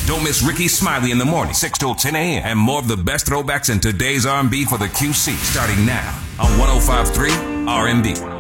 Don't miss Ricky Smiley in the morning, 6 till 10 a.m. And more of the best throwbacks in today's R&B for the QC starting now on 105.3 R&B.